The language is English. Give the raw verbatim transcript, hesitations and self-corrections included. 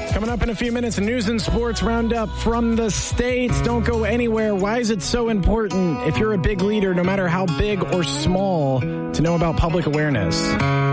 Coming up in a few minutes, a news and sports roundup from the States. Don't go anywhere. Why is it so important, if you're a big leader, no matter how big or small, to know about public awareness?